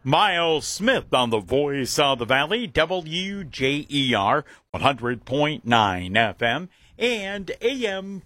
Miles Smith on the Voice of the Valley, WJER 100.9 FM and AM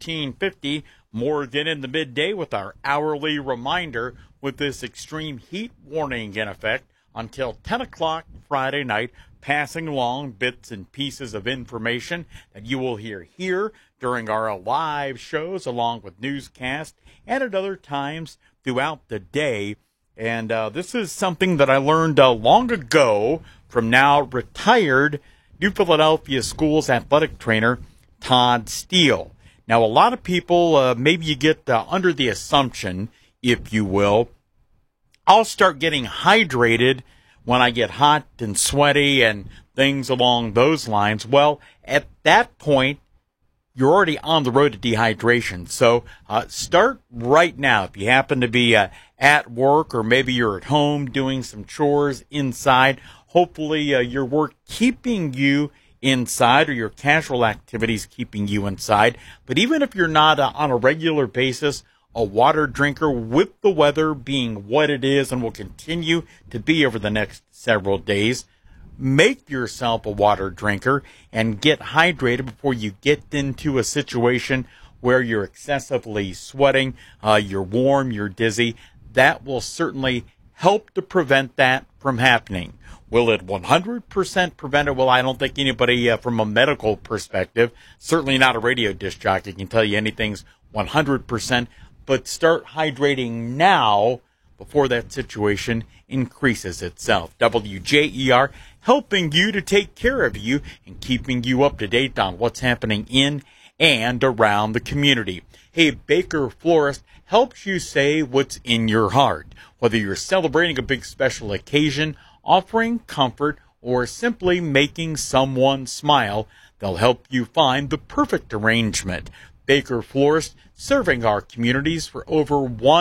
1450. Morgan in the midday with our hourly reminder with this extreme heat warning in effect until 10 o'clock Friday night, passing along bits and pieces of information that you will hear here during our live shows along with newscasts and at other times throughout the day. And this is something that I learned long ago from now retired New Philadelphia Schools athletic trainer Todd Steele. Now, a lot of people, maybe you get under the assumption, if you will, I'll start getting hydrated when I get hot and sweaty and things along those lines. Well, at that point, you're already on the road to dehydration. So start right now. If you happen to be at work or maybe you're at home doing some chores inside, hopefully your work keeping you inside or your casual activities keeping you inside. But even if you're not on a regular basis a water drinker, with the weather being what it is and will continue to be over the next several days, make yourself a water drinker and get hydrated before you get into a situation where you're excessively sweating, you're warm, you're dizzy. That will certainly help to prevent that from happening. Will it 100% prevent it? Well, I don't think anybody from a medical perspective, certainly not a radio disc jockey, can tell you anything's 100%, but start hydrating now before that situation increases itself. WJER helping you to take care of you and keeping you up to date on what's happening in and around the community. Hey, Baker Florist helps you say what's in your heart. Whether you're celebrating a big special occasion, offering comfort, or simply making someone smile, they'll help you find the perfect arrangement. Baker Florist, serving our communities for over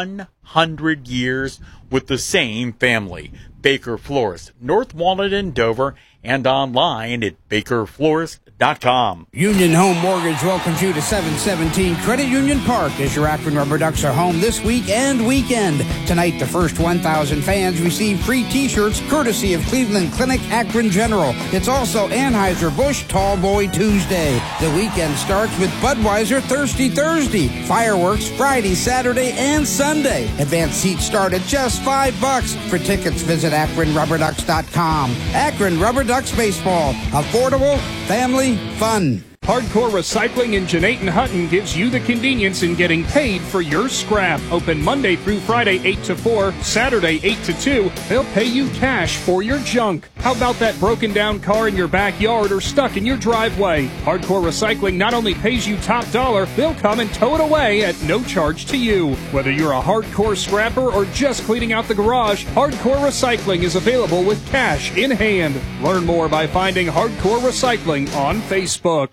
100 years with the same family. Baker Florist, North Walnut in Dover, and online at bakerflorist.com. Union Home Mortgage welcomes you to 717 Credit Union Park as your Akron Rubber Ducks are home this week and weekend. Tonight, the first 1,000 fans receive free T-shirts courtesy of Cleveland Clinic Akron General. It's also Anheuser-Busch Tall Boy Tuesday. The weekend starts with Budweiser Thirsty Thursday. Fireworks Friday, Saturday, and Sunday. Advanced seats start at just $5. For tickets, visit AkronRubberDucks.com. Akron Rubber Ducks Baseball. Affordable, family, fun. Hardcore Recycling in Jeanette and Hutton gives you the convenience in getting paid for your scrap. Open Monday through Friday 8 to 4, Saturday 8 to 2. They'll pay you cash for your junk. How about that broken down car in your backyard or stuck in your driveway? Hardcore Recycling not only pays you top dollar, they'll come and tow it away at no charge to you. Whether you're a hardcore scrapper or just cleaning out the garage, Hardcore Recycling is available with cash in hand. Learn more by finding Hardcore Recycling on Facebook.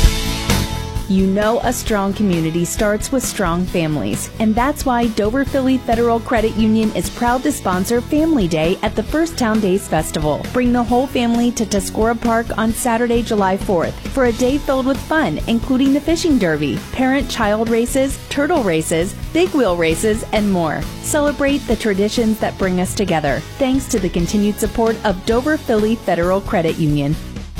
You know a strong community starts with strong families, and that's why Dover Philly Federal Credit Union is proud to sponsor Family Day at the First Town Days Festival. Bring the whole family to Tuscarora Park on Saturday, July 4th for a day filled with fun, including the fishing derby, parent-child races, turtle races, big wheel races, and more. Celebrate the traditions that bring us together, thanks to the continued support of Dover Philly Federal Credit Union.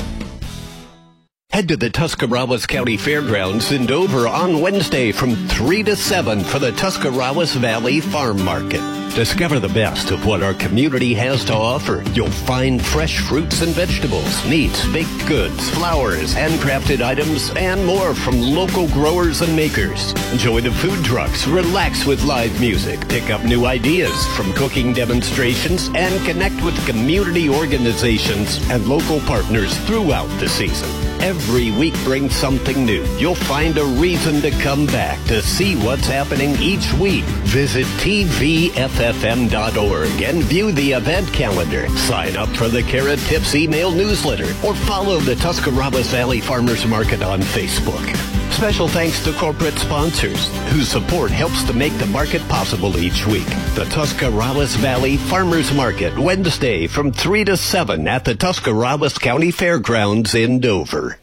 Head to the Tuscarawas County Fairgrounds in Dover on Wednesday from 3 to 7 for the Tuscarawas Valley Farm Market. Discover the best of what our community has to offer. You'll find fresh fruits and vegetables, meats, baked goods, flowers, handcrafted items, and more from local growers and makers. Enjoy the food trucks, relax with live music, pick up new ideas from cooking demonstrations, and connect with community organizations and local partners throughout the season. Every week brings something new. You'll find a reason to come back to see what's happening each week. Visit tvffm.org and view the event calendar. Sign up for the Carrot Tips email newsletter or follow the Tuscarawas Valley Farmers Market on Facebook. Special thanks to corporate sponsors whose support helps to make the market possible each week. The Tuscarawas Valley Farmers Market, Wednesday from 3 to 7 at the Tuscarawas County Fairgrounds in Dover.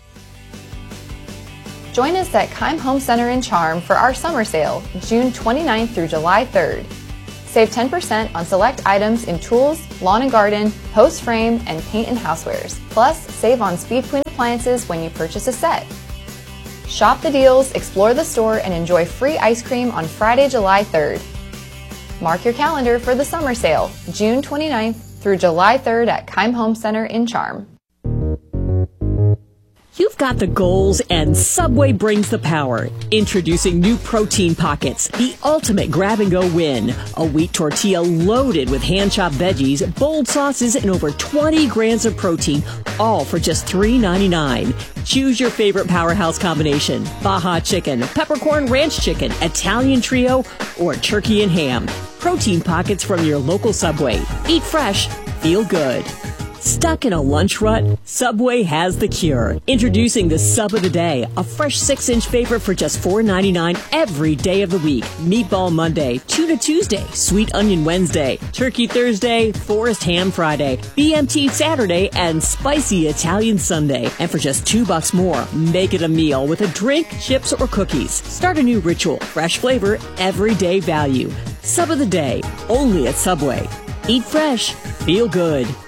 Join us at Keim Home Center in Charm for our summer sale, June 29th through July 3rd. Save 10% on select items in tools, lawn and garden, post frame, and paint and housewares. Plus, save on Speed Queen appliances when you purchase a set. Shop the deals, explore the store, and enjoy free ice cream on Friday, July 3rd. Mark your calendar for the summer sale, June 29th through July 3rd at Keim Home Center in Charm. You've got the goals and Subway brings the power. Introducing new Protein Pockets, the ultimate grab-and-go win. A wheat tortilla loaded with hand-chopped veggies, bold sauces, and over 20 grams of protein, all for just $3.99. Choose your favorite powerhouse combination: Baja Chicken, Peppercorn Ranch Chicken, Italian Trio, or Turkey and Ham. Protein Pockets from your local Subway. Eat fresh, feel good. Stuck in a lunch rut? Subway has the cure. Introducing the Sub of the Day, a fresh 6-inch favorite for just $4.99 every day of the week. Meatball Monday, Tuna Tuesday, Sweet Onion Wednesday, Turkey Thursday, Forest Ham Friday, BMT Saturday, and Spicy Italian Sunday. And for just $2 more, make it a meal with a drink, chips, or cookies. Start a new ritual, fresh flavor, everyday value. Sub of the Day, only at Subway. Eat fresh, feel good.